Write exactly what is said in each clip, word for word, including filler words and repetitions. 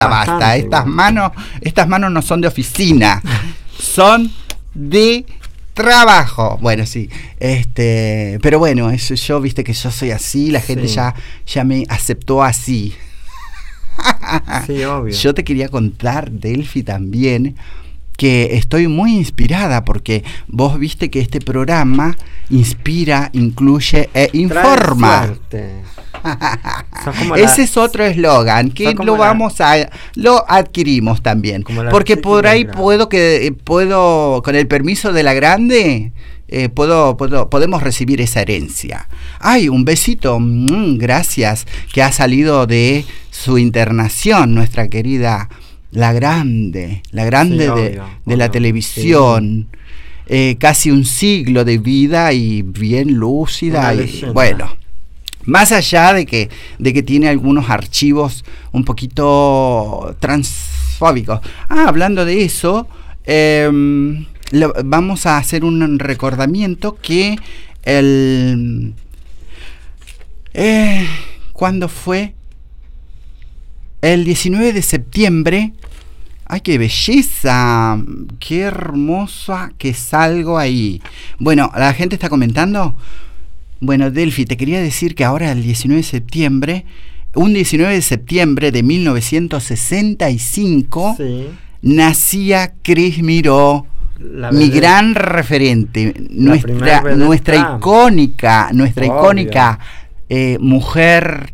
Bastante, basta, estas bueno. manos, estas manos no son de oficina, son de trabajo. Bueno, sí, este, pero bueno, eso yo, viste que yo soy así, la gente sí. ya, ya me aceptó así. Sí, obvio. Yo te quería contar, Delphi, también, que estoy muy inspirada porque vos viste que este programa inspira, incluye e informa. Ese la, es otro eslogan que lo vamos la, a lo adquirimos también, porque por ahí puedo que puedo con el permiso de la grande eh, puedo, puedo podemos recibir esa herencia. Ay, un besito, mm, gracias, que ha salido de su internación nuestra querida la grande, la grande sí, de, obvio, de obvio, la televisión. Sí. Eh, casi un siglo de vida y bien lúcida y bueno. Más allá de que, de que tiene algunos archivos un poquito transfóbicos. Ah, hablando de eso, eh, lo, vamos a hacer un recordamiento que el... Eh, ¿Cuándo fue? El diecinueve de septiembre. ¡Ay, qué belleza! ¡Qué hermosa que salgo ahí! Bueno, ¿la gente está comentando? Bueno, Delphi, te quería decir que ahora el diecinueve de septiembre, un diecinueve de septiembre de mil novecientos sesenta y cinco, sí. nacía Cris Miró, mi gran referente, nuestra, nuestra icónica, nuestra Obvio. icónica eh, mujer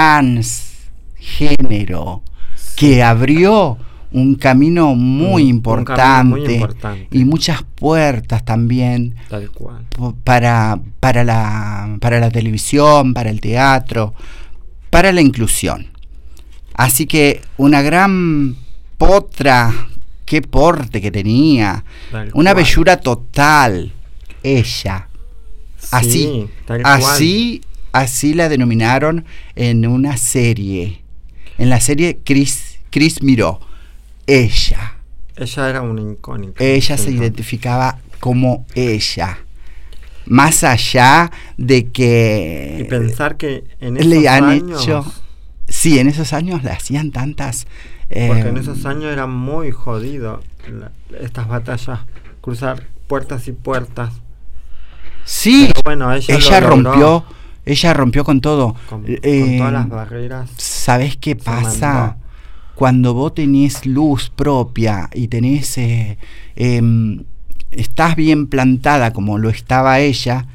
transgénero, sí. que abrió un camino muy, un, importante, un camino muy importante y muchas puertas también Tal cual. para para la para la televisión, para el teatro, para la inclusión. Así que una gran potra, qué porte que tenía, tal una cual. bellura total, ella. Sí, así, así, así la denominaron en una serie, en la serie Cris Cris Miró. Ella. Ella era una icónica. Ella se identificaba como ella. Más allá de que... Y pensar que en esos le han años... hecho... Sí, en esos años le hacían tantas... Eh, porque en esos años era muy jodido la, estas batallas, cruzar puertas y puertas. Sí, pero bueno, ella, ella rompió... Ella rompió con todo. Con, eh, con todas las barreras. ¿Sabés qué pasa? Mandó. Cuando vos tenés luz propia y tenés eh, eh, estás bien plantada como lo estaba ella,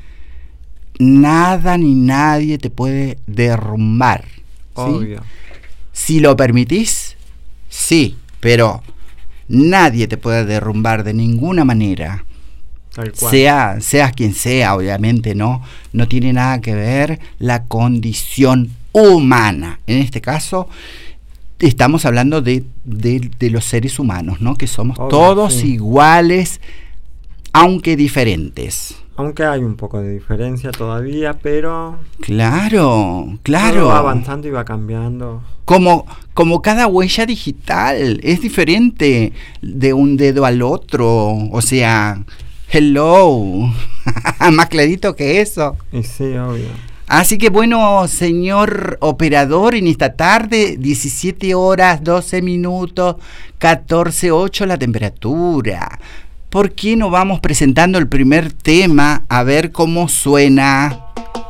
nada ni nadie te puede derrumbar. Obvio. ¿Sí? Si lo permitís, sí, pero nadie te puede derrumbar de ninguna manera. Tal cual. Sea, seas quien sea, obviamente, ¿no? No tiene nada que ver la condición humana. En este caso... Estamos hablando de, de, de los seres humanos, ¿no? Que somos Obvio, todos sí. iguales, aunque diferentes. Aunque hay un poco de diferencia todavía, pero... Claro, claro. Todo va avanzando y va cambiando. Como, como cada huella digital, es diferente de un dedo al otro. O sea, hello. Más clarito que eso. Y sí, obvio. Así que bueno, señor operador, en esta tarde, diecisiete horas, doce minutos, catorce ocho la temperatura. ¿Por qué no vamos presentando el primer tema a ver cómo suena?